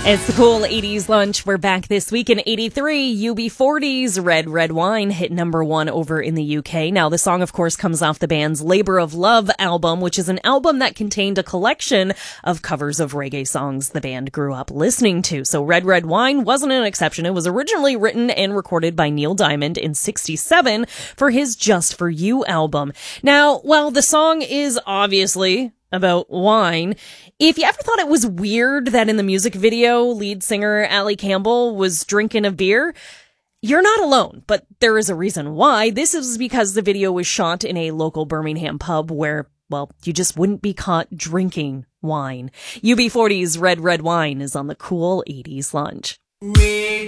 It's the cool 80s lunch. We're back this week in 83. UB40's Red Red Wine hit number one over in the UK. Now, the song, of course, comes off the band's Labor of Love album, which is an album that contained a collection of covers of reggae songs the band grew up listening to. So Red Red Wine wasn't an exception. It was originally written and recorded by Neil Diamond in '67 for his Just For You album. Now, while the song is obviously about wine, if you ever thought it was weird that in the music video, lead singer Ali Campbell was drinking a beer, you're not alone, but there is a reason why. This is because the video was shot in a local Birmingham pub where, well, you just wouldn't be caught drinking wine. UB40's Red Red Wine is on the cool 80s lunch.